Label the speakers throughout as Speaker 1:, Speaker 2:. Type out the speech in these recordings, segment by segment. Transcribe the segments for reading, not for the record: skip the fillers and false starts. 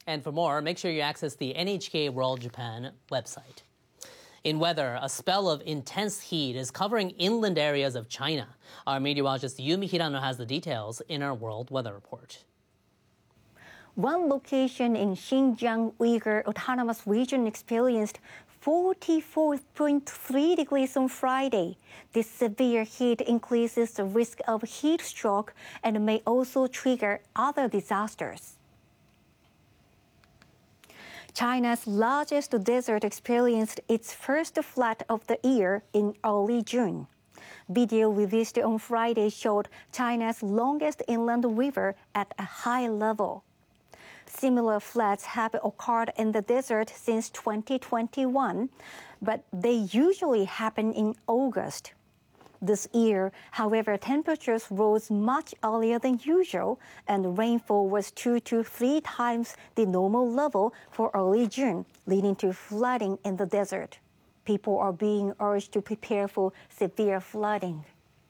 Speaker 1: And for more, make sure you access the NHK World Japan website. In weather, a spell of intense heat is covering inland areas of China. Our meteorologist Yumi Hirano has the details in our World Weather Report.
Speaker 2: One location in Xinjiang Uyghur Autonomous Region experienced 44.3 degrees on Friday. This severe heat increases the risk of heat stroke and may also trigger other disasters. China's largest desert experienced its first flood of the year in early June. Video released on Friday showed China's longest inland river at a high level. Similar floods have occurred in the desert since 2021, but they usually happen in August. This year, however, temperatures rose much earlier than usual, and rainfall was 2 to 3 times the normal level for early June, leading to flooding in the desert. People are being urged to prepare for severe flooding.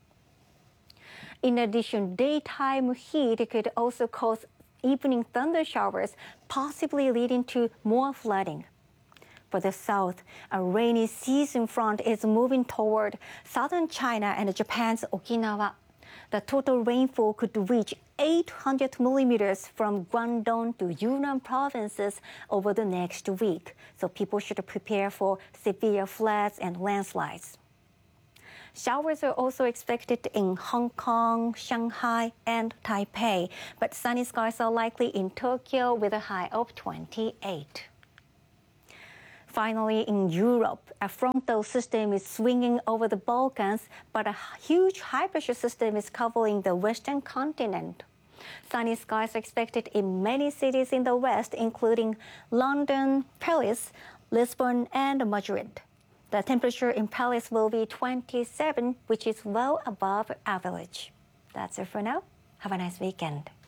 Speaker 2: In addition, daytime heat could also cause evening thunder showers, possibly leading to more flooding. For the south, a rainy season front is moving toward southern China and Japan's Okinawa. The total rainfall could reach 800 millimeters from Guangdong to Yunnan provinces over the next week, so people should prepare for severe floods and landslides. Showers are also expected in Hong Kong, Shanghai, and Taipei, but sunny skies are likely in Tokyo with a high of 28. Finally, in Europe, a frontal system is swinging over the Balkans, but a huge high-pressure system is covering the western continent. Sunny skies are expected in many cities in the west, including London, Paris, Lisbon, and Madrid. The temperature in Paris will be 27, which is well above average. That's it for now. Have a nice weekend.